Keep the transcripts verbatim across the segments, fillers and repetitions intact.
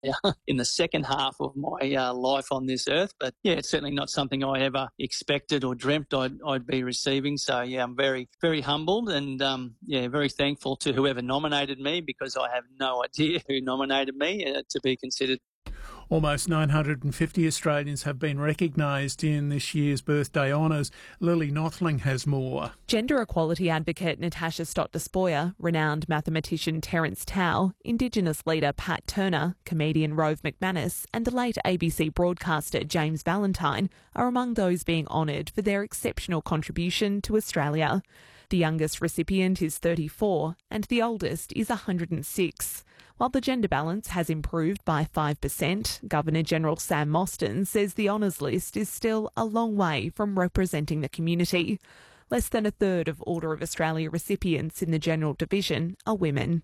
in the second half of my uh, life on this earth. But yeah, it's certainly not something I ever expected or dreamt I'd, I'd be receiving. So yeah, I'm very, very humbled and um, yeah, very thankful to whoever nominated me, because I have no idea who nominated me uh, to be considered. Almost nine hundred fifty Australians have been recognised in this year's birthday honours. Lily Nothling has more. Gender equality advocate Natasha Stott-Despoja, renowned mathematician Terence Tao, Indigenous leader Pat Turner, comedian Rove McManus and the late A B C broadcaster James Valentine are among those being honoured for their exceptional contribution to Australia. The youngest recipient is thirty-four and the oldest is one hundred six. While the gender balance has improved by five percent, Governor-General Sam Mostyn says the honours list is still a long way from representing the community. Less than a third of Order of Australia recipients in the General Division are women.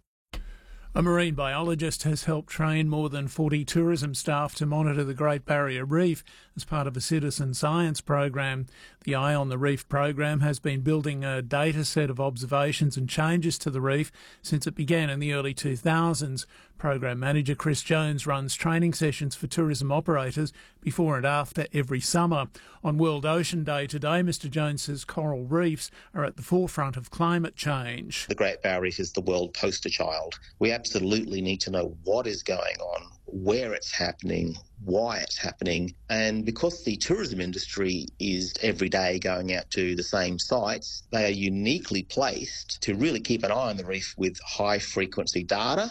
A marine biologist has helped train more than forty tourism staff to monitor the Great Barrier Reef as part of a citizen science program. The Eye on the Reef program has been building a data set of observations and changes to the reef since it began in the early two thousands. Program manager Chris Jones runs training sessions for tourism operators before and after every summer. On World Ocean Day today, Mr Jones says coral reefs are at the forefront of climate change. The Great Barrier Reef is the world poster child. We absolutely need to know what is going on, where it's happening, why it's happening. And because the tourism industry is every day going out to the same sites, they are uniquely placed to really keep an eye on the reef with high-frequency data.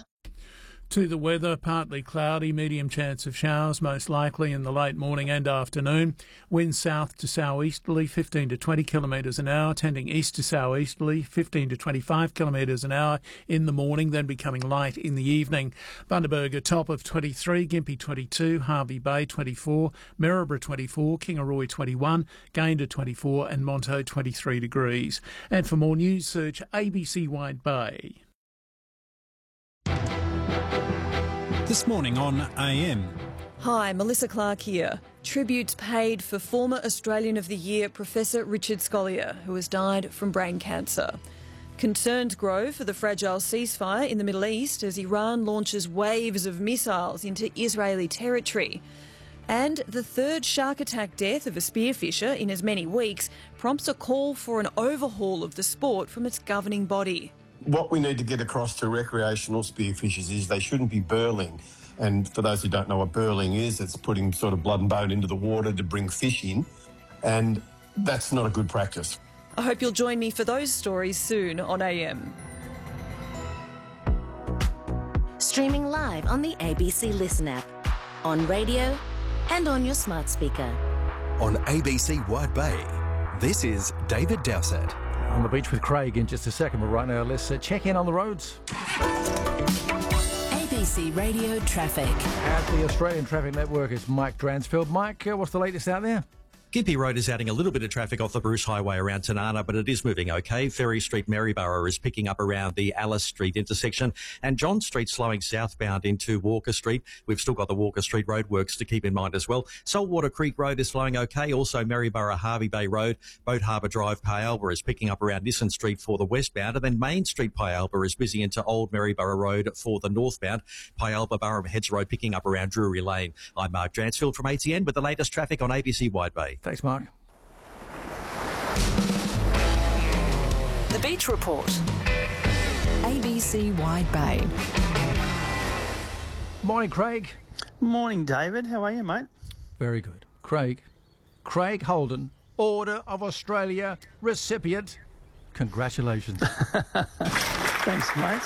To the weather, partly cloudy, medium chance of showers, most likely in the late morning and afternoon. Winds south to southeasterly, fifteen to twenty kilometres an hour, tending east to southeasterly, fifteen to twenty-five kilometres an hour in the morning, then becoming light in the evening. Bundaberg a top of twenty-three, Gympie twenty-two, Hervey Bay twenty-four, Maryborough twenty-four, Kingaroy twenty-one, Gayndah twenty-four and Monto twenty-three degrees. And for more news, search A B C Wide Bay. This morning on A M. Hi, Melissa Clark here. Tributes paid for former Australian of the Year Professor Richard Scolyer, who has died from brain cancer. Concerns grow for the fragile ceasefire in the Middle East as Iran launches waves of missiles into Israeli territory. And the third shark attack death of a spearfisher in as many weeks prompts a call for an overhaul of the sport from its governing body. What we need to get across to recreational spearfishers is they shouldn't be burling. And for those who don't know what burling is, it's putting sort of blood and bone into the water to bring fish in. And that's not a good practice. I hope you'll join me for those stories soon on A M. Streaming live on the A B C Listen app, on radio and on your smart speaker. On A B C Wide Bay, this is David Dowsett. On the beach with Craig in just a second, but right now let's uh, check in on the roads. A B C Radio Traffic. At the Australian Traffic Network is Mike Dransfield. Mike, uh, what's the latest out there? Gympie Road is adding a little bit of traffic off the Bruce Highway around Tanana, but it is moving okay. Ferry Street, Maryborough is picking up around the Alice Street intersection, and John Street slowing southbound into Walker Street. We've still got the Walker Street roadworks to keep in mind as well. Saltwater Creek Road is slowing okay. Also, Maryborough Hervey Bay Road, Boat Harbour Drive, Pyalba is picking up around Nissan Street for the westbound, and then Main Street Pyalba is busy into Old Maryborough Road for the northbound. Pyalba Burrum Heads Road picking up around Drury Lane. I'm Mark Dransfield from A T N with the latest traffic on A B C Wide Bay. Thanks, Mark. The Beach Report. A B C Wide Bay. Morning, Craig. Morning, David. How are you, mate? Very good. Craig. Craig Holden, Order of Australia recipient. Congratulations. Thanks, mate.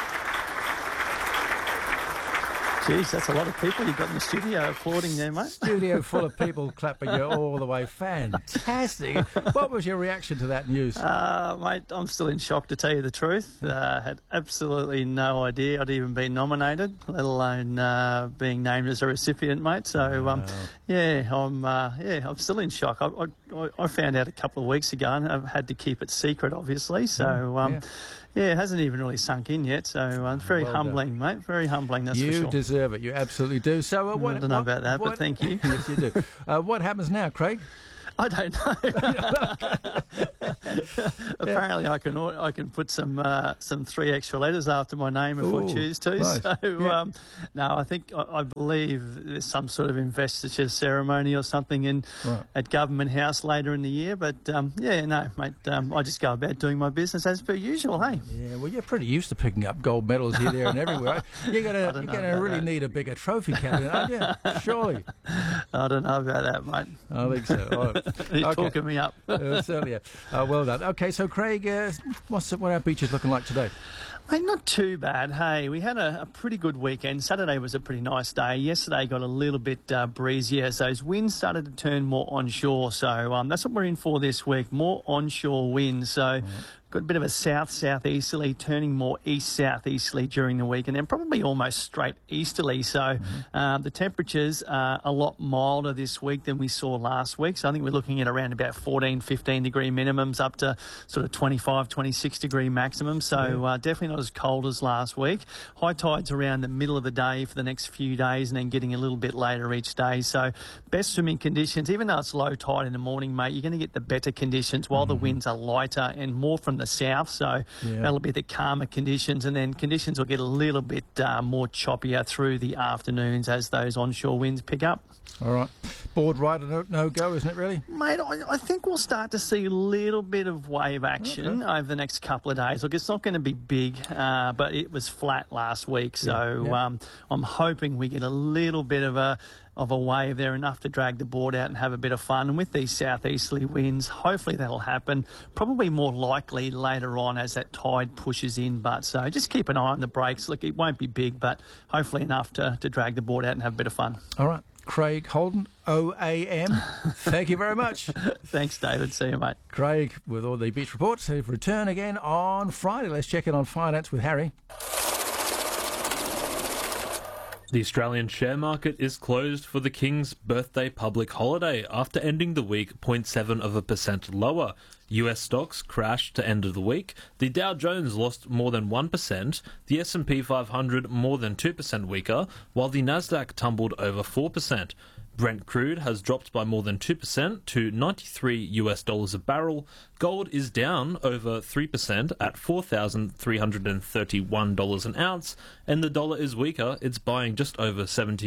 Jeez, that's a lot of people you've got in the studio applauding there, mate. Studio full of people clapping you all the way. Fantastic. What was your reaction to that news? Uh, mate, I'm still in shock, to tell you the truth. Uh, had absolutely no idea I'd even been nominated, let alone uh, being named as a recipient, mate. So, um, wow. yeah, I'm uh, yeah, I'm still in shock. I, I, I found out a couple of weeks ago, and I've had to keep it secret, obviously. So, um, yeah. Yeah, it hasn't even really sunk in yet, so uh, it's very well humbling, done. mate. Very humbling, that's you for sure. You deserve it. You absolutely do. So, uh, what, I don't know what, about that, what, but thank you. Yes, you do. Uh, what happens now, Craig? I don't know. Apparently, yeah. I can I can put some uh, some three extra letters after my name if Ooh, I choose to. nice. So, yeah. um, no, I think I, I believe there's some sort of investiture ceremony or something in right. at Government House later in the year. But um, yeah, no, mate, um, I just go about doing my business as per usual. Hey. Yeah, well, you're pretty used to picking up gold medals here, there, and everywhere. You're gonna you're gonna really that. need a bigger trophy cabinet, aren't you? Surely. I don't know about that, mate. I think so. Oh, You're okay. talking me up. uh, certainly. Yeah. Uh, well done. Okay, so Craig, uh, what's what are our beaches looking like today? Mate, not too bad. Hey, we had a, a pretty good weekend. Saturday was a pretty nice day. Yesterday got a little bit uh, breezier, so those winds started to turn more onshore. So um, that's what we're in for this week, more onshore winds. So mm-hmm. got a bit of a south-southeasterly, turning more east-southeasterly during the week, and then probably almost straight easterly. So mm-hmm. uh, the temperatures are a lot milder this week than we saw last week. So I think we're looking at around about fourteen, fifteen degree minimums up to sort of twenty-five, twenty-six degree maximums. So yeah. uh, definitely not as cold as last week. High tides around the middle of the day for the next few days and then getting a little bit later each day. So best swimming conditions, even though it's low tide in the morning, mate, you're going to get the better conditions while mm-hmm. the winds are lighter and more from the south. So yeah. that'll be the calmer conditions, and then conditions will get a little bit uh, more choppier through the afternoons as those onshore winds pick up. All right. Board ride no, no go, isn't it, really? Mate, I, I think we'll start to see a little bit of wave action okay. over the next couple of days. Look, it's not going to be big, uh, but it was flat last week. So yeah, yeah. Um, I'm hoping we get a little bit of a of a wave there, enough to drag the board out and have a bit of fun. And with these southeasterly winds, hopefully that'll happen. Probably more likely later on as that tide pushes in. But so just keep an eye on the breaks. Look, it won't be big, but hopefully enough to, to drag the board out and have a bit of fun. All right. Craig Holden, O A M. Thank you very much. Thanks, David. See you, mate. Craig with all the beach reports. He'll return again on Friday. Let's check in on finance with Harry. The Australian share market is closed for the King's birthday public holiday after ending the week zero point seven of a percent lower. U S stocks crashed to end of the week. The Dow Jones lost more than one percent, the S and P five hundred more than two percent weaker, while the Nasdaq tumbled over four percent. Brent crude has dropped by more than two percent to ninety-three U S dollars a barrel. Gold is down over three percent at four thousand three hundred thirty-one dollars an ounce, and the dollar is weaker. It's buying just over seventy